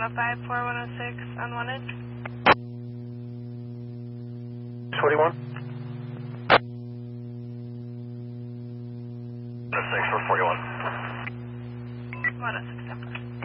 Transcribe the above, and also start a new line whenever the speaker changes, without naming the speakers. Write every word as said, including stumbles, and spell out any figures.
five four one oh six, unwanted.
twenty-one.
six four forty-one.
one oh six, ten.